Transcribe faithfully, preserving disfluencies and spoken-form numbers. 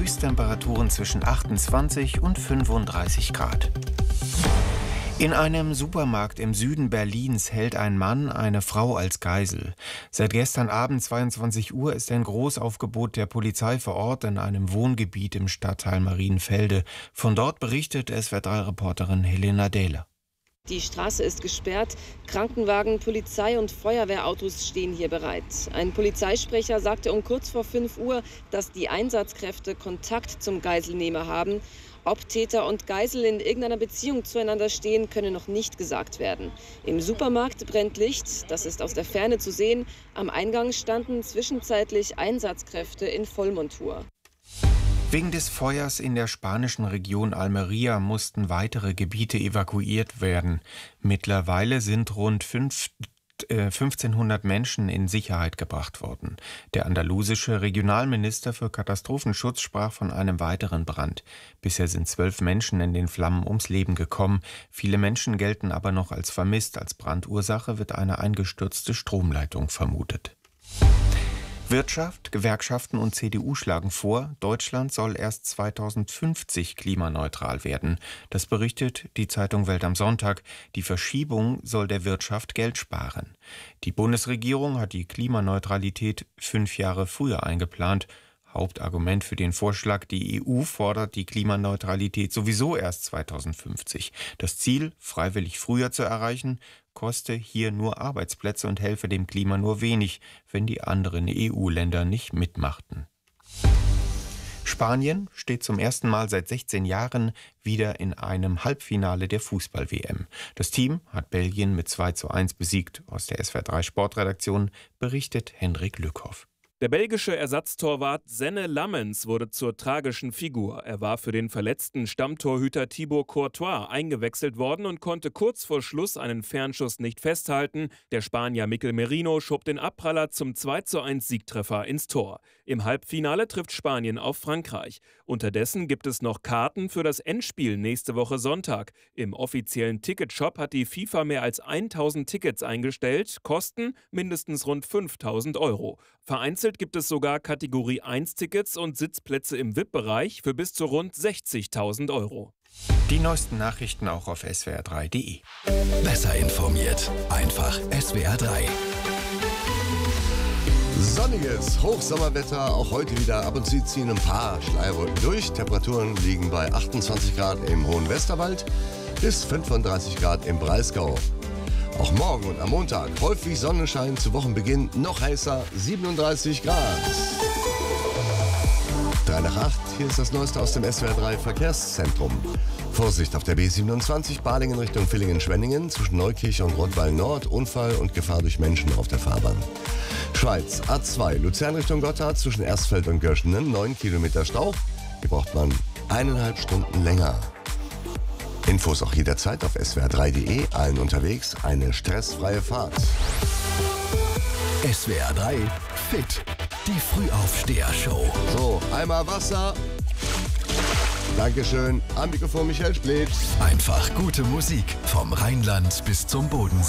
Höchsttemperaturen zwischen achtundzwanzig und fünfunddreißig Grad. In einem Supermarkt im Süden Berlins hält ein Mann eine Frau als Geisel. Seit gestern Abend zweiundzwanzig Uhr ist ein Großaufgebot der Polizei vor Ort in einem Wohngebiet im Stadtteil Marienfelde. Von dort berichtet S W R drei Reporterin Helena Dähler. Die Straße ist gesperrt, Krankenwagen, Polizei und Feuerwehrautos stehen hier bereit. Ein Polizeisprecher sagte um kurz vor fünf Uhr, dass die Einsatzkräfte Kontakt zum Geiselnehmer haben. Ob Täter und Geisel in irgendeiner Beziehung zueinander stehen, könne noch nicht gesagt werden. Im Supermarkt brennt Licht, das ist aus der Ferne zu sehen. Am Eingang standen zwischenzeitlich Einsatzkräfte in Vollmontur. Wegen des Feuers in der spanischen Region Almería mussten weitere Gebiete evakuiert werden. Mittlerweile sind rund fünf fünfzehnhundert Menschen in Sicherheit gebracht worden. Der andalusische Regionalminister für Katastrophenschutz sprach von einem weiteren Brand. Bisher sind zwölf Menschen in den Flammen ums Leben gekommen. Viele Menschen gelten aber noch als vermisst. Als Brandursache wird eine eingestürzte Stromleitung vermutet. Wirtschaft, Gewerkschaften und C D U schlagen vor, Deutschland soll erst zweitausendfünfzig klimaneutral werden. Das berichtet die Zeitung Welt am Sonntag. Die Verschiebung soll der Wirtschaft Geld sparen. Die Bundesregierung hat die Klimaneutralität fünf Jahre früher eingeplant. Hauptargument für den Vorschlag, die E U fordert die Klimaneutralität sowieso erst zweitausendfünfzig. Das Ziel, freiwillig früher zu erreichen, koste hier nur Arbeitsplätze und helfe dem Klima nur wenig, wenn die anderen E U-Länder nicht mitmachten. Spanien steht zum ersten Mal seit sechzehn Jahren wieder in einem Halbfinale der Fußball-W M. Das Team hat Belgien mit zwei zu eins besiegt. Aus der S W R drei Sportredaktion berichtet Hendrik Lückhoff. Der belgische Ersatztorwart Senne Lammens wurde zur tragischen Figur. Er war für den verletzten Stammtorhüter Thibaut Courtois eingewechselt worden und konnte kurz vor Schluss einen Fernschuss nicht festhalten. Der Spanier Mikel Merino schob den Abpraller zum zwei zu eins Siegtreffer ins Tor. Im Halbfinale trifft Spanien auf Frankreich. Unterdessen gibt es noch Karten für das Endspiel nächste Woche Sonntag. Im offiziellen Ticketshop hat die FIFA mehr als tausend Tickets eingestellt, kosten mindestens rund fünftausend Euro. Vereinzelt gibt es sogar Kategorie eins Tickets und Sitzplätze im V I P-Bereich für bis zu rund sechzigtausend Euro. Die neuesten Nachrichten auch auf S W R drei punkt de. Besser informiert, einfach S W R drei. Sonniges Hochsommerwetter, auch heute wieder. Ab und zu ziehen ein paar Schleierwolken durch. Temperaturen liegen bei achtundzwanzig Grad im Hohen Westerwald bis fünfunddreißig Grad im Breisgau. Auch morgen und am Montag häufig Sonnenschein, zu Wochenbeginn noch heißer, siebenunddreißig Grad. drei nach acht, hier ist das Neueste aus dem S W R drei Verkehrszentrum. Vorsicht auf der B siebenundzwanzig, Balingen Richtung Villingen-Schwenningen, zwischen Neukirche und Rottweil Nord, Unfall und Gefahr durch Menschen auf der Fahrbahn. Schweiz, A zwei, Luzern Richtung Gotthard, zwischen Erstfeld und Görschenen, neun Kilometer Stau. Hier braucht man eineinhalb Stunden länger. Infos auch jederzeit auf S W R drei punkt de, allen unterwegs, eine stressfreie Fahrt. S W R drei Fit, die Frühaufsteher-Show. So, einmal Wasser. Dankeschön. Am Mikrofon Michael Splitt. Einfach gute Musik vom Rheinland bis zum Bodensee.